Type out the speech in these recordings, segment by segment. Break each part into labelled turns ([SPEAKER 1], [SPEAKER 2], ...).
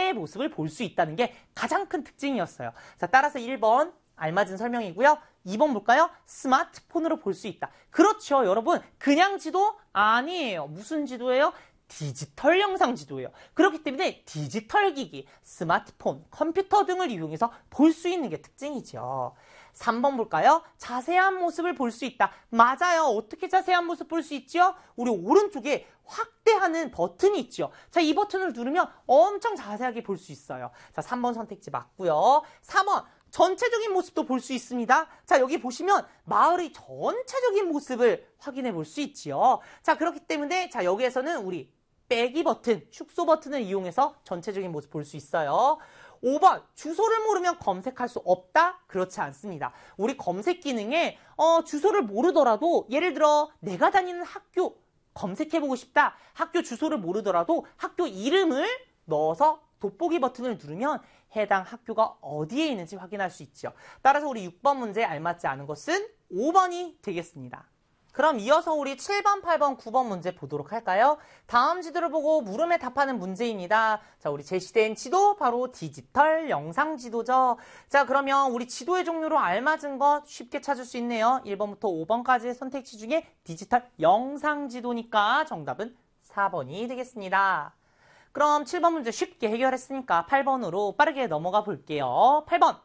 [SPEAKER 1] 시대의 모습을 볼 수 있다는 게 가장 큰 특징이었어요. 자, 따라서 1번 알맞은 설명이고요. 2번 볼까요? 스마트폰으로 볼 수 있다. 그렇죠, 여러분. 그냥 지도 아니에요. 무슨 지도예요? 디지털 영상 지도예요. 그렇기 때문에 디지털 기기, 스마트폰, 컴퓨터 등을 이용해서 볼 수 있는 게 특징이죠. 3번 볼까요? 자세한 모습을 볼 수 있다. 맞아요. 어떻게 자세한 모습 볼 수 있죠? 우리 오른쪽에 확대하는 버튼이 있죠. 자, 이 버튼을 누르면 엄청 자세하게 볼 수 있어요. 자, 3번 선택지 맞고요. 3번 전체적인 모습도 볼 수 있습니다. 자, 여기 보시면 마을의 전체적인 모습을 확인해 볼 수 있지요. 자, 그렇기 때문에 자, 여기에서는 우리 빼기 버튼, 축소 버튼을 이용해서 전체적인 모습 볼 수 있어요. 5번 주소를 모르면 검색할 수 없다? 그렇지 않습니다. 우리 검색 기능에 주소를 모르더라도 예를 들어 내가 다니는 학교 검색해보고 싶다. 학교 주소를 모르더라도 학교 이름을 넣어서 돋보기 버튼을 누르면 해당 학교가 어디에 있는지 확인할 수 있죠. 따라서 우리 6번 문제에 알맞지 않은 것은 5번이 되겠습니다. 그럼 이어서 우리 7번, 8번, 9번 문제 보도록 할까요? 다음 지도를 보고 물음에 답하는 문제입니다. 자, 우리 제시된 지도 바로 디지털 영상 지도죠. 자, 그러면 우리 지도의 종류로 알맞은 것 쉽게 찾을 수 있네요. 1번부터 5번까지의 선택지 중에 디지털 영상 지도니까 정답은 4번이 되겠습니다. 그럼 7번 문제 쉽게 해결했으니까 8번으로 빠르게 넘어가 볼게요. 8번.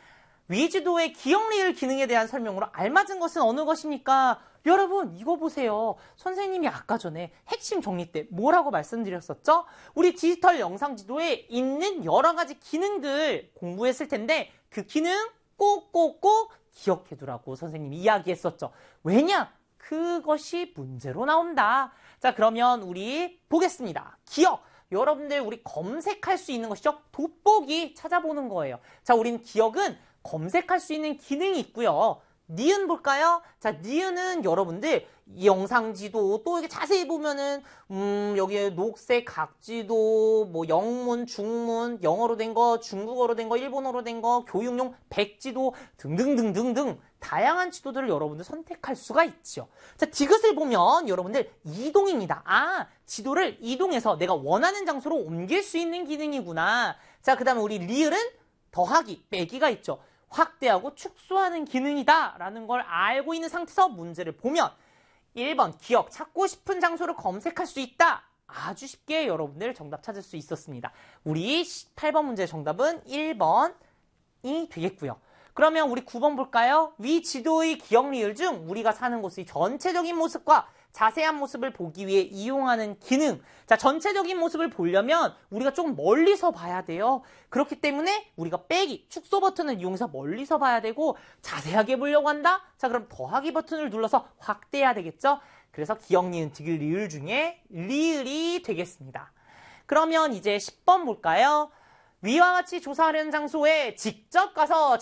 [SPEAKER 1] 위지도의 기억 리을 기능에 대한 설명으로 알맞은 것은 어느 것입니까? 여러분 이거 보세요. 선생님이 아까 전에 핵심 정리 때 뭐라고 말씀드렸었죠? 우리 디지털 영상 지도에 있는 여러 가지 기능들 공부했을 텐데 그 기능 꼭꼭꼭 기억해두라고 선생님이 이야기했었죠. 왜냐? 그것이 문제로 나온다. 자, 그러면 우리 보겠습니다. 기억. 여러분들 우리 검색할 수 있는 것이죠. 돋보기 찾아보는 거예요. 자, 우리는 기억은 검색할 수 있는 기능이 있고요. 니은 볼까요? 자, 니은은 여러분들 이 영상 지도 또 이렇게 자세히 보면은 여기에 녹색 각지도 뭐 영문, 중문, 영어로 된 거, 중국어로 된 거, 일본어로 된 거, 교육용 백지도 등등등등등 다양한 지도들을 여러분들 선택할 수가 있죠. 자, 디귿을 보면 여러분들 이동입니다. 아, 지도를 이동해서 내가 원하는 장소로 옮길 수 있는 기능이구나. 자, 그 다음에 우리 리을은 더하기, 빼기가 있죠. 확대하고 축소하는 기능이다 라는 걸 알고 있는 상태에서 문제를 보면 1번 기억, 찾고 싶은 장소를 검색할 수 있다. 아주 쉽게 여러분들 정답 찾을 수 있었습니다. 우리 8번 문제의 정답은 1번이 되겠고요. 그러면 우리 9번 볼까요? 위 지도의 기억 리을 중 우리가 사는 곳의 전체적인 모습과 자세한 모습을 보기 위해 이용하는 기능. 자, 전체적인 모습을 보려면 우리가 조금 멀리서 봐야 돼요. 그렇기 때문에 우리가 빼기, 축소 버튼을 이용해서 멀리서 봐야 되고 자세하게 보려고 한다? 자, 그럼 더하기 버튼을 눌러서 확대해야 되겠죠? 그래서 기억, 니은, 디귿, 리을 중에 리을이 되겠습니다. 그러면 이제 10번 볼까요? 위와 같이 조사하려는 장소에 직접 가서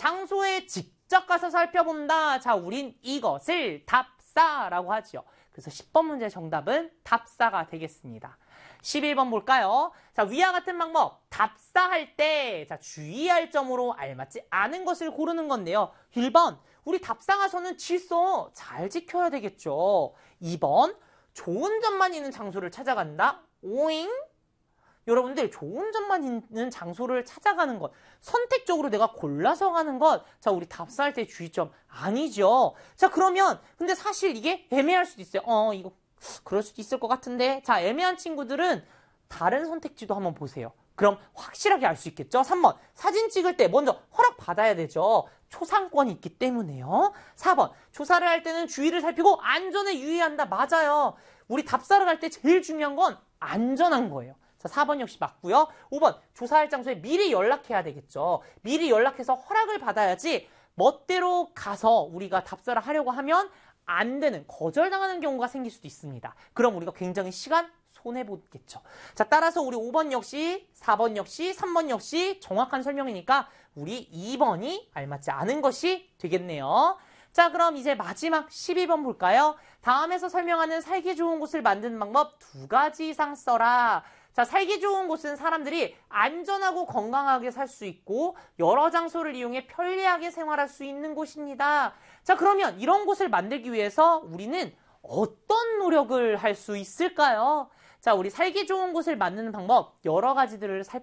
[SPEAKER 1] 살펴본다. 자, 우린 이것을 답사라고 하죠. 그래서 10번 문제 정답은 답사가 되겠습니다. 11번 볼까요? 자, 위와 같은 방법, 답사할 때 자, 주의할 점으로 알맞지 않은 것을 고르는 건데요. 1번, 우리 답사가서는 질서 잘 지켜야 되겠죠. 2번, 좋은 점만 있는 장소를 찾아간다. 오잉? 여러분들 좋은 점만 있는 장소를 찾아가는 것, 선택적으로 내가 골라서 가는 것, 자, 우리 답사할 때 주의점 아니죠. 자, 그러면 근데 사실 이게 애매할 수도 있어요. 이거 그럴 수도 있을 것 같은데. 자, 애매한 친구들은 다른 선택지도 한번 보세요. 그럼 확실하게 알 수 있겠죠. 3번, 사진 찍을 때 먼저 허락 받아야 되죠. 초상권이 있기 때문에요. 4번, 조사를 할 때는 주의를 살피고 안전에 유의한다. 맞아요. 우리 답사를 갈 때 제일 중요한 건 안전한 거예요. 자, 4번 역시 맞고요. 5번, 조사할 장소에 미리 연락해야 되겠죠. 미리 연락해서 허락을 받아야지 멋대로 가서 우리가 답사를 하려고 하면 안 되는, 거절당하는 경우가 생길 수도 있습니다. 그럼 우리가 굉장히 시간 손해보겠죠. 자, 따라서 우리 5번 역시, 4번 역시, 3번 역시 정확한 설명이니까 우리 2번이 알맞지 않은 것이 되겠네요. 자, 그럼 이제 마지막 12번 볼까요? 다음에서 설명하는 살기 좋은 곳을 만드는 방법 2가지 이상 써라. 자, 살기 좋은 곳은 사람들이 안전하고 건강하게 살 수 있고 여러 장소를 이용해 편리하게 생활할 수 있는 곳입니다. 자, 그러면 이런 곳을 만들기 위해서 우리는 어떤 노력을 할 수 있을까요? 자, 우리 살기 좋은 곳을 만드는 방법 여러 가지들을